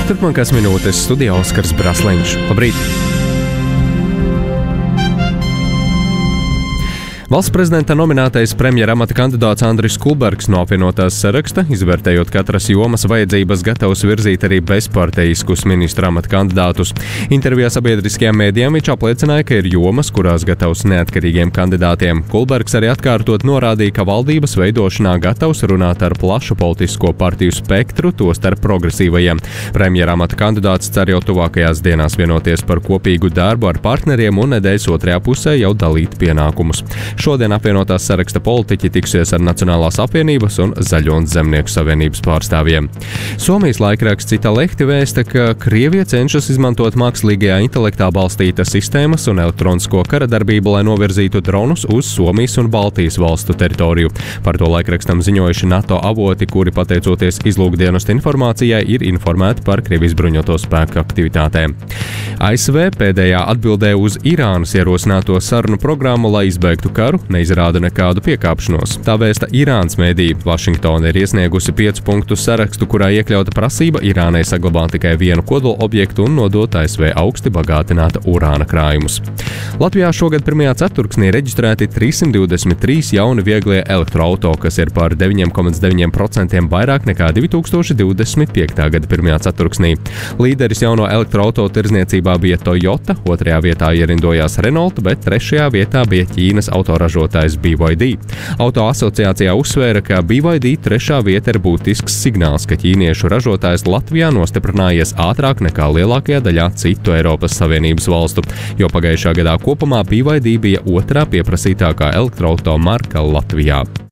Turpmākās minūtes studijā Oskars Brasliņš. Labrīt! Valsts prezidenta nominētais premjera amata kandidāts Andris Kulbergs no apvienotās saraksta, izvērtējot katras jomas vajadzības, gatavs virzīt arī bezparteiskus ministra amata kandidātus. Intervijā sabiedriskajām mēdījām viņš apliecināja, ka ir jomas, kurās gatavs neatkarīgiem kandidātiem. Kulbergs arī atkārtot norādīja, ka valdības veidošanā gatavs runāt ar plašu politisko partiju spektru, tostarp progresīvajiem. Premjera amata kandidāts cer jau tuvākajās dienās vienoties par kopīgu darbu ar partneriem un nedēļas otrajā pusē jau dalīt pienākumus. Šodien apvienotās saraksta politiķi tiksies ar Nacionālās apvienības un Zaļo un Zemnieku savienības pārstāvjiem. Somijas laikraksts Cita Lehti vēsta, ka Krievija cenšas izmantot mākslīgajā intelektā balstītas sistēmas un elektronisko kara darbību, lai novirzītu dronus uz Somijas un Baltijas valstu teritoriju. Par to laikrakstam ziņojuši NATO avoti, kuri pateicoties izlūkdienestu informācijai ir informēti par Krievijas bruņoto spēku aktivitātēm. ASV pēdējā atbildē uz Irānas ierosināto sarunu programmu, lai izbeigtu karu, neizrāda nekādu piekāpšanos. Tā vēsta Irānas mēdī. Vašingtona ir iesniegusi 5 punktu sarakstu, kurā iekļauta prasība Irānai saglabāt tikai vienu kodola objektu un nodot ASV augsti bagātināta urāna krājumus. Latvijā šogad pirmajā ceturksnī reģistrēti 323 jauni vieglie elektroauto, kas ir par 9,9% vairāk nekā 2025. gada pirmajā ceturksnī. Līderis jauno elektroauto tirdzniecībā bija Toyota, 2. vietā ierindojās Renault, bet 3. vietā bija Ķīnas autoražotājs BYD. Auto asociācijā uzsvēra, ka BYD 3. vieta ir būtisks signāls, ka ķīniešu ražotājs Latvijā nostiprinājies ātrāk nekā lielākajā daļā citu Eiropas Savienības valstu, jo pagājušā gadā kopumā BYD bija 2. pieprasītākā elektroauto marka Latvijā.